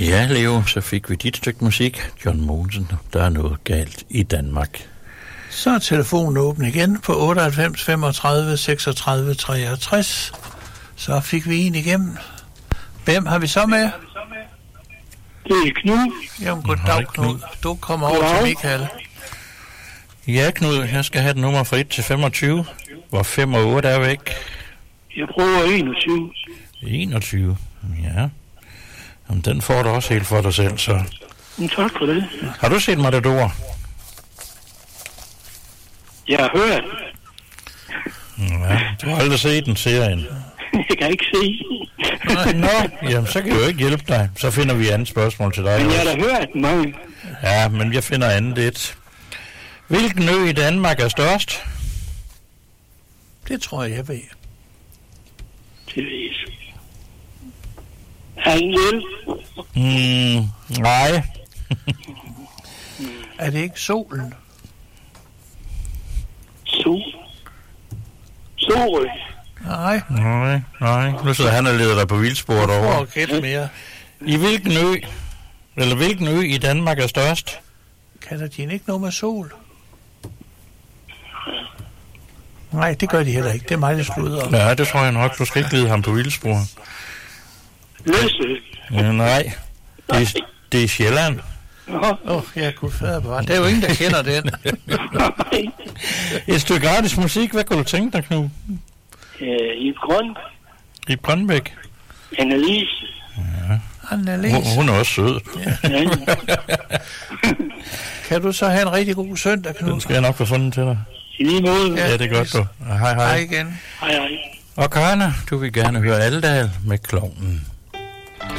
Ja, Leo, så fik vi dit stykke musik. John Mogensen, der er noget galt i Danmark. Så er telefonen åben igen på 98 35 36 63. Så fik vi en igennem. Hvem har vi så med? Det er Knud. Jamen, goddag, Knud. Du kommer over til Michael. Ja, Knud, jeg skal have et nummer fra 1 til 25, hvor 5 og 8 er væk. Jeg prøver 21. 21, ja. Jamen, den får du også helt for dig selv, så. Tak for det. Har du set Matador? Jeg har hørt. Ja, du har aldrig set den serien. Jeg kan ikke se. Nå, jamen, så kan jeg jo ikke hjælpe dig. Så finder vi andet spørgsmål til dig. Men jeg har da hørt mange. Ja, men jeg finder andet et. Hvilken ø i Danmark er størst? Det tror jeg ved. Det ved jeg. Angel? Nej. Er det ikke solen? Sorø? Nej. Nu sidder han og leder dig på vildsport over. Hvor gæt mere. I hvilken ø i Danmark er størst? Kalder de ikke noget med sol? Nej, det gør de heller ikke. Det er mig, der slutter. Ja, det tror jeg nok. Du skal ikke lede ham på vildspor. Læsø? Ja, nej. Det er Sjælland. Ja, gud fader bare. Der er jo ingen, der kender den. Et stykke gratis musik. Hvad kunne du tænke dig, Knud? I Grønbæk. Annelise. Ja. Annelise. Hun er også sød. Ja. Kan du så have en rigtig god søndag, Knud? Den skal jeg nok få fundet til dig. I lige måde. Ja, det er godt, du. Hej. Hej igen. Hej. Og Karna, du vil gerne høre Aldal med Klovnen.